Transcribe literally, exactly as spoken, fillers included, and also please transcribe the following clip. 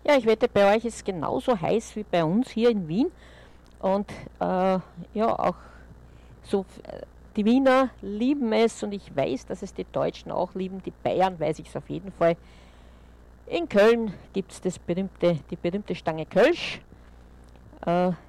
Ja, ich wette, bei euch ist es genauso heiß wie bei uns hier in Wien. Und äh, ja, auch so, äh, die Wiener lieben es und ich weiß, dass es die Deutschen auch lieben. Die Bayern weiß ich es auf jeden Fall. In Köln gibt es das berühmte, die berühmte Stange Kölsch. Äh,